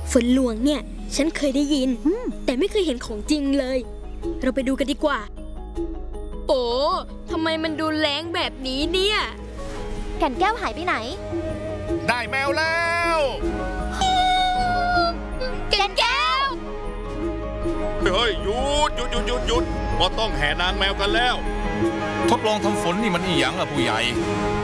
ฝนหลวงเนี่ยฉันเคยได้ยินแต่ไม่เคยเห็นของจริงเลยเราไปดูกันดีกว่าโอ้ทำไมมันดูแรงแบบนี้เนี่ยแก่นแก้วหายไปไหนได้แมวแล้วแก่นแก้วเฮ้ยหยุดพอต้องแห่นางแมวกันแล้วทดลองทำฝนนี่มันอีหยังล่ะผู้ใหญ่